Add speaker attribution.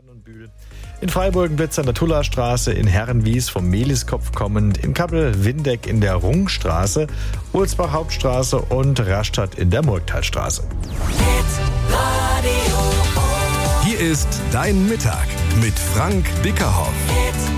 Speaker 1: und Bühl. In Freiburg ein Blitzer an der Tullastraße, in Herrenwies vom Meliskopf kommend, in Kappel-Windeck in der Rungstraße, Ulsbach Hauptstraße und Rastatt in der Murgtalstraße.
Speaker 2: Hier ist Dein Mittag mit Frank Bickerhoff.